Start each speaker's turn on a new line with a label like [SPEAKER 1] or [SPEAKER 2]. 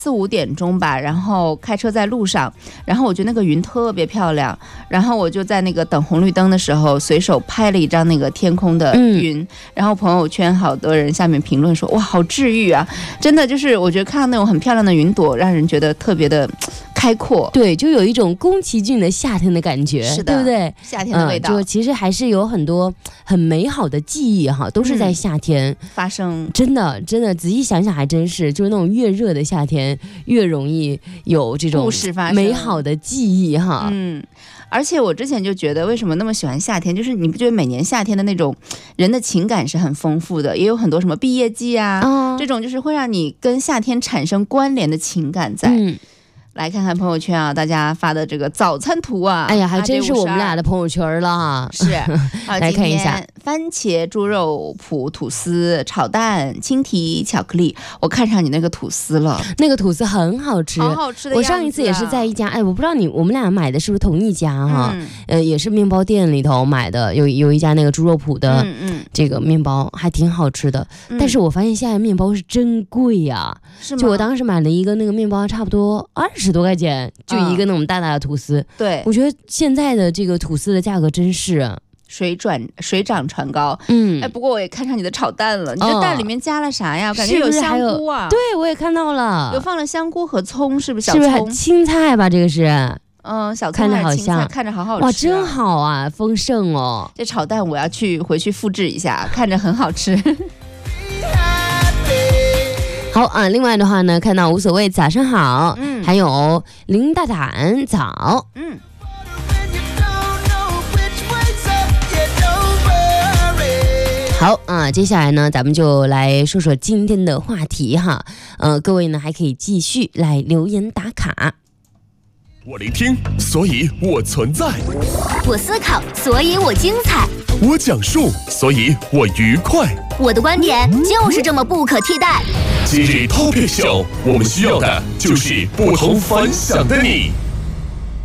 [SPEAKER 1] 4、5点钟吧，然后开车在路上，然后我觉得那个云特别漂亮，然后我就在那个等红绿灯的时候，随手拍了一张那个天空的云，然后朋友圈好多人下面评论说，哇，好治愈啊！真的就是我觉得看到那种很漂亮的云朵，让人觉得特别的开阔，
[SPEAKER 2] 对，就有一种宫崎骏的夏天的感觉，
[SPEAKER 1] 是的，
[SPEAKER 2] 对不对？
[SPEAKER 1] 夏天的味道，
[SPEAKER 2] 就其实还是有很多很美好的记忆哈，都是在夏天
[SPEAKER 1] 发生。
[SPEAKER 2] 真的，仔细想想还真是，就是那种越热的夏天，越容易有这种美好的记忆哈。
[SPEAKER 1] 而且我之前就觉得，为什么那么喜欢夏天？就是你不觉得每年夏天的那种人的情感是很丰富的，也有很多什么毕业季啊，这种就是会让你跟夏天产生关联的情感在。来看看朋友圈啊，大家发的这个早餐图啊，
[SPEAKER 2] 哎呀，还真是我们俩的朋友圈了。
[SPEAKER 1] 是，
[SPEAKER 2] 来看一下，
[SPEAKER 1] 番茄猪肉脯吐司、炒蛋、青提巧克力。我看上你那个吐司了，
[SPEAKER 2] 那个吐司很好吃，
[SPEAKER 1] 好好吃的。
[SPEAKER 2] 我上一次也是在一家，哎，我不知道我们俩买的是不是同一家哈？也是面包店里头买的，有一家那个猪肉脯的这个面包还挺好吃的。但是我发现现在面包是真贵呀，就我当时买了一个那个面包，差不多20多块钱，就一个那种大大的吐司。
[SPEAKER 1] 对，
[SPEAKER 2] 我觉得现在的这个吐司的价格真是
[SPEAKER 1] 水涨船高。哎，不过我也看上你的炒蛋了，你这蛋里面加了啥呀？感觉有香菇啊。
[SPEAKER 2] 对，我也看到了，
[SPEAKER 1] 有放了香菇和葱，是不是小
[SPEAKER 2] 葱？
[SPEAKER 1] 是
[SPEAKER 2] 不是青菜吧？这个是。
[SPEAKER 1] 小葱还是青菜，看着好好吃。
[SPEAKER 2] 哇，真好啊，丰盛哦！
[SPEAKER 1] 这炒蛋我要回去复制一下，看着很好吃。
[SPEAKER 2] 好啊，另外的话呢，看到无所谓早上好，还有林大胆早，好啊，接下来呢，咱们就来说说今天的话题哈。各位呢还可以继续来留言打卡。
[SPEAKER 3] 我聆听，所以我存在；
[SPEAKER 4] 我思考，所以我精彩；
[SPEAKER 3] 我讲述，所以我愉快。
[SPEAKER 4] 我的观点就是这么不可替代。
[SPEAKER 3] 今日 Topic Show，我们需要的就是不同凡响的你。